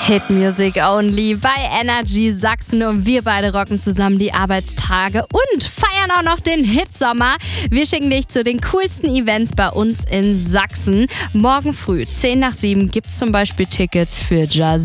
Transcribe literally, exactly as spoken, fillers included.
Hit Music Only bei Energy Sachsen und wir beide rocken zusammen die Arbeitstage und feiern auch noch den Hitsommer. Wir schicken dich zu den coolsten Events bei uns in Sachsen. Morgen früh, zehn nach sieben, gibt's zum Beispiel Tickets für Jazz